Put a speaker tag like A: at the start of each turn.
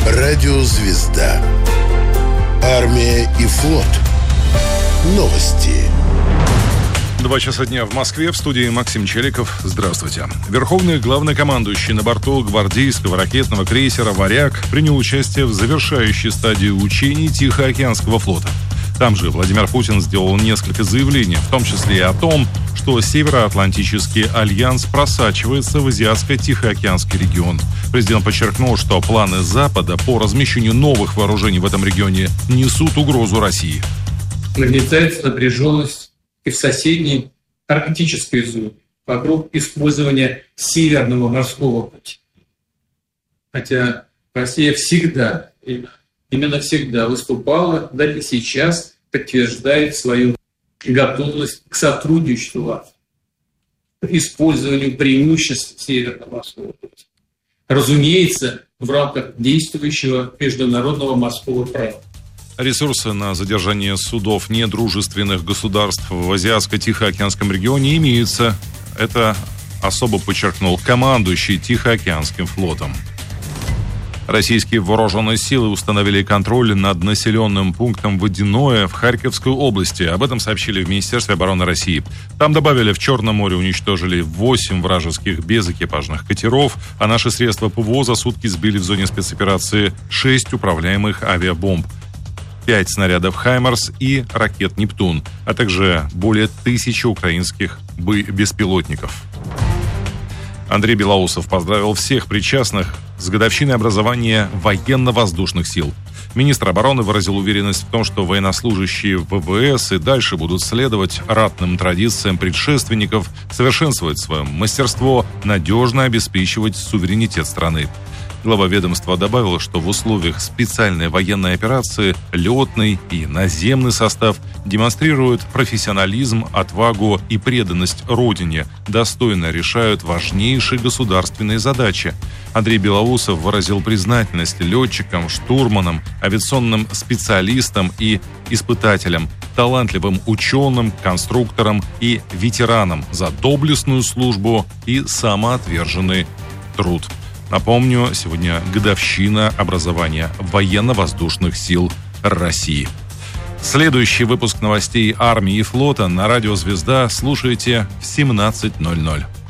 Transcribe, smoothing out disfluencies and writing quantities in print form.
A: Радиозвезда. Армия и флот. Новости.
B: 2 часа дня в Москве. В студии Максим Челиков. Здравствуйте. Верховный главнокомандующий на борту гвардейского ракетного крейсера «Варяг» принял участие в завершающей стадии учений Тихоокеанского флота. Там же Владимир Путин сделал несколько заявлений, в том числе и о том, что Североатлантический альянс просачивается в Азиатско-Тихоокеанский регион. Президент подчеркнул, что планы Запада по размещению новых вооружений в этом регионе несут угрозу России.
C: Нагнетается напряженность и в соседней арктической зоне вокруг использования Северного морского пути. Хотя Россия всегда, именно всегда выступала, да и сейчас подтверждает свою готовность к сотрудничеству, к использованию преимуществ Северного морского пути. Разумеется, в рамках действующего международного морского права.
B: Ресурсы на задержание судов недружественных государств в Азиатско-Тихоокеанском регионе имеются. Это особо подчеркнул командующий Тихоокеанским флотом. Российские вооруженные силы установили контроль над населенным пунктом Водяное в Харьковской области. Об этом сообщили в Министерстве обороны России. Там добавили, в Черном море уничтожили 8 вражеских безэкипажных катеров, а наши средства ПВО за сутки сбили в зоне спецоперации 6 управляемых авиабомб, 5 снарядов «Хаймарс» и ракет «Нептун», а также более 1000 украинских беспилотников. Андрей Белоусов поздравил всех причастных с годовщиной образования военно-воздушных сил. Министр обороны выразил уверенность в том, что военнослужащие ВВС и дальше будут следовать ратным традициям предшественников, совершенствовать свое мастерство, надежно обеспечивать суверенитет страны. Глава ведомства добавил, что в условиях специальной военной операции летный и наземный состав демонстрируют профессионализм, отвагу и преданность Родине, достойно решают важнейшие государственные задачи. Андрей Белоусов выразил признательность летчикам, штурманам, авиационным специалистам и испытателям, талантливым ученым, конструкторам и ветеранам за доблестную службу и самоотверженный труд. Напомню, сегодня годовщина образования военно-воздушных сил России. Следующий выпуск новостей армии и флота на радио «Звезда» слушайте в 17:00.